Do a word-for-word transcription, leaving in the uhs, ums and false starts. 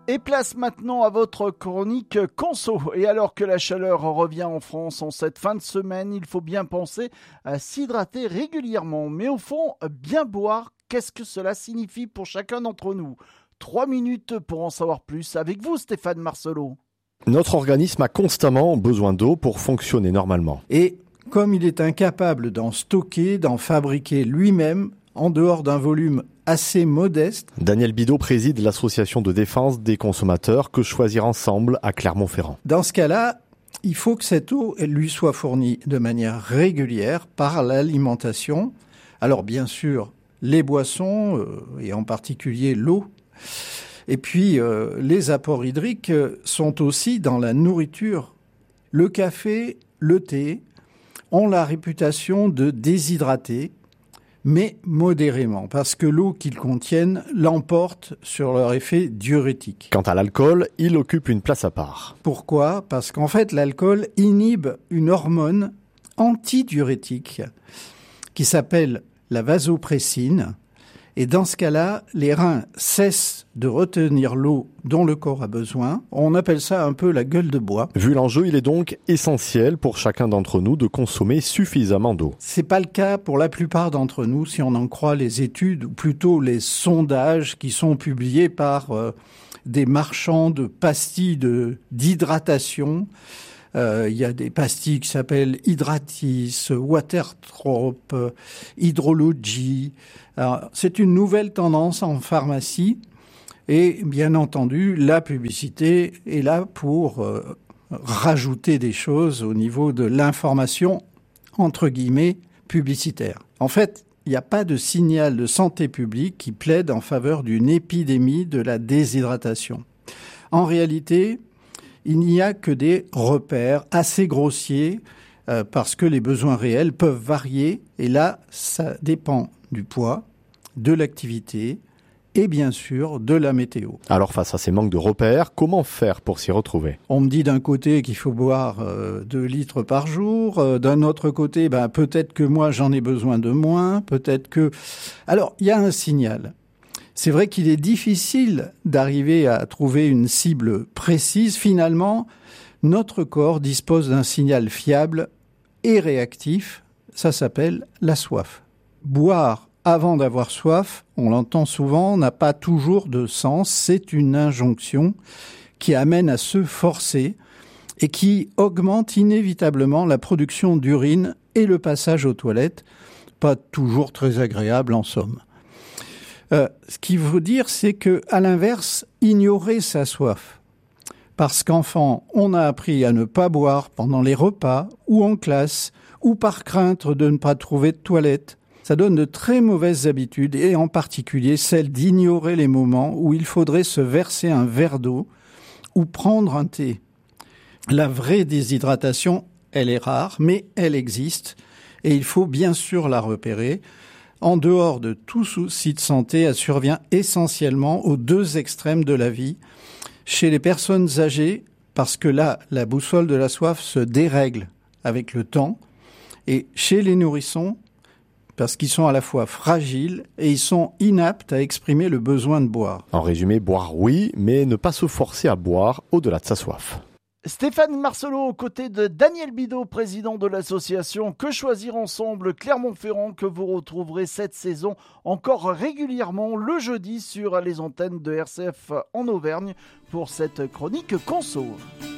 Et place maintenant à votre chronique Conso. Et alors que la chaleur revient en France en cette fin de semaine, il faut bien penser à s'hydrater régulièrement. Mais au fond, bien boire, qu'est-ce que cela signifie pour chacun d'entre nous ? Trois minutes pour en savoir plus avec vous, Stéphane Marcelot. Notre organisme a constamment besoin d'eau pour fonctionner normalement. Et comme il est incapable d'en stocker, d'en fabriquer lui-même, en dehors d'un volume assez modeste. Daniel Bidault préside l'association de défense des consommateurs Que Choisir Ensemble à Clermont-Ferrand. Dans ce cas-là, il faut que cette eau elle lui soit fournie de manière régulière par l'alimentation. Alors bien sûr, les boissons, euh, et en particulier l'eau. Et puis, euh, les apports hydriques sont aussi dans la nourriture. Le café, le thé ont la réputation de déshydrater, mais modérément, parce que l'eau qu'ils contiennent l'emporte sur leur effet diurétique. Quant à l'alcool, il occupe une place à part. Pourquoi ? Parce qu'en fait, l'alcool inhibe une hormone antidiurétique qui s'appelle la vasopressine. Et dans ce cas-là, les reins cessent de retenir l'eau dont le corps a besoin. On appelle ça un peu la gueule de bois. Vu l'enjeu, il est donc essentiel pour chacun d'entre nous de consommer suffisamment d'eau. C'est pas le cas pour la plupart d'entre nous, si on en croit les études, ou plutôt les sondages qui sont publiés par euh, des marchands de pastilles de, d'hydratation. Euh, il y a des pastilles qui s'appellent Hydratis, Watertrop, euh, Hydrology. Alors, c'est une nouvelle tendance en pharmacie et bien entendu, la publicité est là pour euh, rajouter des choses au niveau de l'information, entre guillemets, publicitaire. En fait, il n'y a pas de signal de santé publique qui plaide en faveur d'une épidémie de la déshydratation. En réalité, il n'y a que des repères assez grossiers euh, parce que les besoins réels peuvent varier et là, ça dépend du poids, de l'activité et bien sûr de la météo. Alors face à ces manques de repères, comment faire pour s'y retrouver ? On me dit d'un côté qu'il faut boire euh, deux litres par jour, euh, d'un autre côté, ben, peut-être que moi j'en ai besoin de moins, peut-être que... Alors, il y a un signal. C'est vrai qu'il est difficile d'arriver à trouver une cible précise. Finalement, notre corps dispose d'un signal fiable et réactif. Ça s'appelle la soif. Boire avant d'avoir soif, on l'entend souvent, n'a pas toujours de sens. C'est une injonction qui amène à se forcer et qui augmente inévitablement la production d'urine et le passage aux toilettes. Pas toujours très agréable en somme. Euh, ce qu'il veut dire, c'est que, à l'inverse, ignorer sa soif. Parce qu'enfant, on a appris à ne pas boire pendant les repas ou en classe ou par crainte de ne pas trouver de toilette. Ça donne de très mauvaises habitudes et en particulier celle d'ignorer les moments où il faudrait se verser un verre d'eau ou prendre un thé. La vraie déshydratation, elle est rare, mais elle existe et il faut bien sûr la repérer. En dehors de tout souci de santé, elle survient essentiellement aux deux extrêmes de la vie. Chez les personnes âgées, parce que là, la boussole de la soif se dérègle avec le temps. Et chez les nourrissons, parce qu'ils sont à la fois fragiles et ils sont inaptes à exprimer le besoin de boire. En résumé, boire oui, mais ne pas se forcer à boire au-delà de sa soif. Stéphane Marcelot aux côtés de Daniel Bidault, président de l'association Que Choisir Ensemble Clermont-Ferrand, que vous retrouverez cette saison encore régulièrement le jeudi sur les antennes de R C F en Auvergne pour cette chronique Conso.